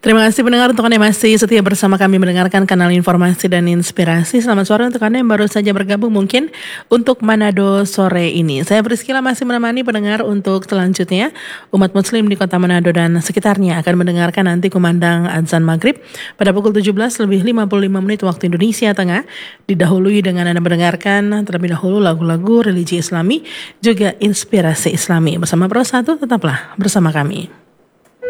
Terima kasih pendengar untuk Anda yang masih setia bersama kami mendengarkan kanal informasi dan inspirasi. Selamat sore untuk Anda yang baru saja bergabung mungkin untuk Manado sore ini. Saya Priscila masih menemani pendengar untuk selanjutnya. Umat muslim di kota Manado dan sekitarnya akan mendengarkan nanti kumandang azan maghrib pada pukul 17:55 waktu Indonesia Tengah. Didahului dengan Anda mendengarkan terlebih dahulu lagu-lagu religi Islami juga inspirasi Islami. Bersama Pro 1 tetaplah bersama kami.